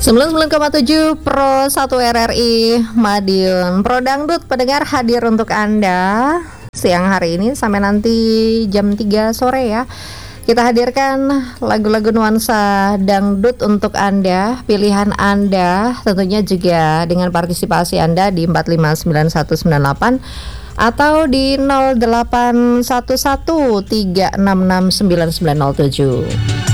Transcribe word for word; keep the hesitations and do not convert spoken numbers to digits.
sembilan puluh sembilan koma tujuh Pro satu R R I Madiun. Pro Dangdut pendengar hadir untuk Anda siang hari ini sampai nanti jam tiga sore ya. Kita hadirkan lagu-lagu nuansa dangdut untuk Anda, pilihan Anda, tentunya juga dengan partisipasi Anda di empat lima sembilan satu sembilan delapan atau di nol delapan satu satu tiga enam enam sembilan sembilan nol tujuh.